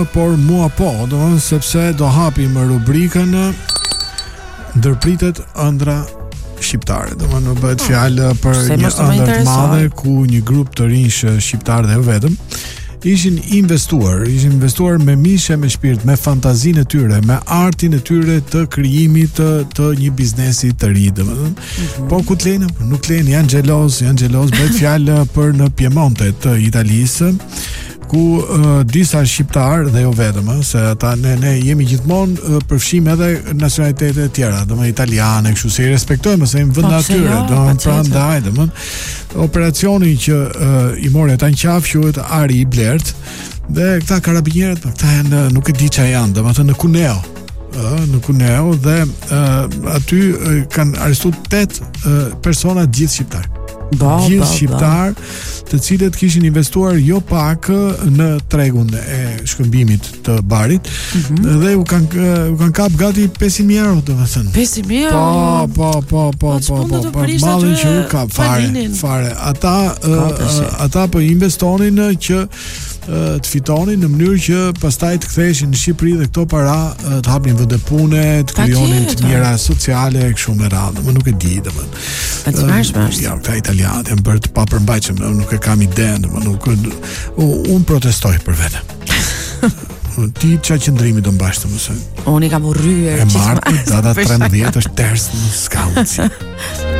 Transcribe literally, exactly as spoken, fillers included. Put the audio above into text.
por mua po, domethënë sepse do hapim rubrikën ndërpritet ëndra shqiptare. Domethënë nuk bëhet fjalë për një ëndër të madhe ku një grup të rinj shqiptar dhe jo vetëm ishin investuar, ishin investuar me mishe, me shpirt, me fantazinë e tyre, me artin e tyre të krijimit të, të një biznesi të ri, domethënë. Mm-hmm. Po ku të lejnë? Nuk lejnë, janë xheloz, janë xheloz, bëhet fjalë për në Piemonte të Italisë, ku uh, disa shqiptar dhe jo vetëm, se ata ne ne jemi gjithmonë uh, përfshim edhe nacionalitetet e tjera, domethënë italiane, kështu se i respektojmë se janë vend natyre, domethënë prandaj, domethënë operacioni që uh, i mori ata në qafë quhet Ari i Blert, dhe këta karabinierët, këta janë nuk e di çfarë janë, domethënë në Cuneo, uh, në Cuneo dhe uh, aty uh, kanë arrestuar tetë uh, persona gjithë shqiptar. Ba, gjithë ba, shqiptar të cilët kishin investuar jo pak në tregun e shkëmbimit të barit, mm-hmm. dhe u kanë u kanë kap gati pesëqind mijë euro, domethënë. pesëqind mijë euro. Po, po, po, po, po, po, po, mallin që u kap fare, fare. Ata uh, ata po investonin që të fitonin në mënyrë që pastaj të ktheheshin në Shqipëri dhe këto para të hapnin vende pune, të krijonin të mira sociale kështu me radhë, më nuk e di domethënë. Patjetër është. Ja, këta italianë janë bërë të papërmbajtshëm, nuk e kam idenë, më nuk unë protestoj për vete. Ti çfarë qëndrimi do mbash të mësoj? Unë i kam urryer. E martë, data trembëdhjetë është ters në Skaut.